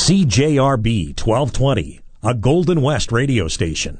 CJRB 1220, a Golden West radio station.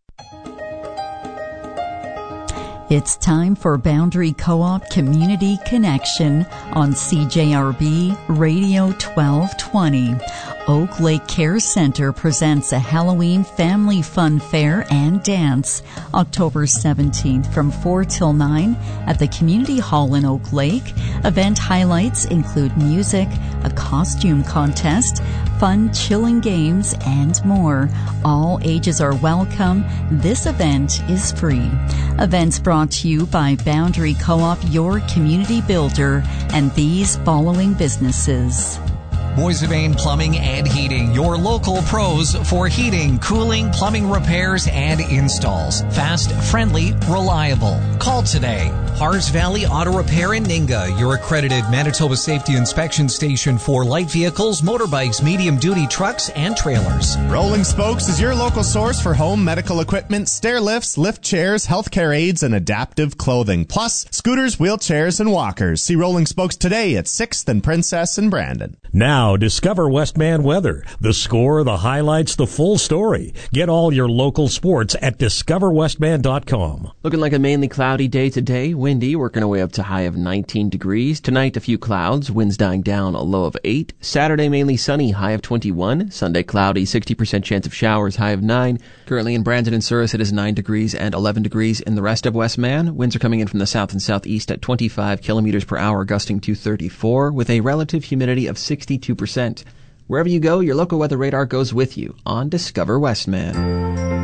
It's time for Boundary Co-op Community Connection on CJRB Radio 1220. Oak Lake Care Center presents a Halloween family fun fair and dance October 17th from 4 till 9 at the Community Hall in Oak Lake. Event highlights include music, a costume contest, fun chilling games, and more. All ages are welcome. This event is free. Events brought to you by Boundary Co-op, your community builder, and these following businesses. Boissevain Plumbing and Heating, your local pros for heating, cooling, plumbing repairs, and installs. Fast, friendly, reliable. Call today. Hars Valley Auto Repair in Ninga, your accredited Manitoba Safety Inspection Station for light vehicles, motorbikes, medium-duty trucks, and trailers. Rolling Spokes is your local source for home medical equipment, stair lifts, lift chairs, healthcare aids, and adaptive clothing. Plus, scooters, wheelchairs, and walkers. See Rolling Spokes today at 6th and Princess in Brandon. Now, discover Westman weather. The score, the highlights, the full story. Get all your local sports at discoverwestman.com. Looking like a mainly cloudy day today. Windy, working our way up to high of 19 degrees. Tonight, a few clouds. Winds dying down, a low of 8. Saturday, mainly sunny, high of 21. Sunday, cloudy, 60% chance of showers, high of 9. Currently in Brandon and Souris, it is 9 degrees and 11 degrees in the rest of Westman. Winds are coming in from the south and southeast at 25 kilometers per hour, gusting to 34, with a relative humidity of 62%. Wherever you go, your local weather radar goes with you on Discover Westman.